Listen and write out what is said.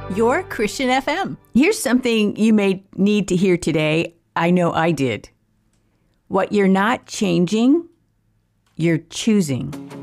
Your Christian FM. Here's something you may need to hear today. I know I did. What you're not changing, you're choosing.